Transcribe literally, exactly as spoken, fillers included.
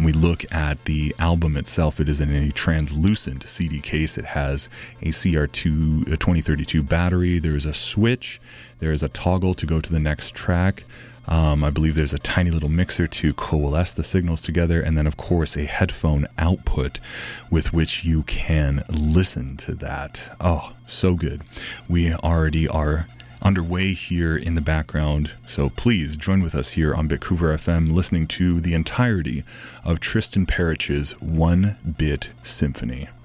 and we look at the album itself, it is in a translucent C D case. It has a C R two a twenty thirty-two battery. There is a switch. There is a toggle to go to the next track. Um, I believe there's a tiny little mixer to coalesce the signals together, and then of course a headphone output with which you can listen to that. Oh, so good. We already are underway here in the background, so please join with us here on Bitcouver F M, listening to the entirety of Tristan Parrich's One Bit Symphony.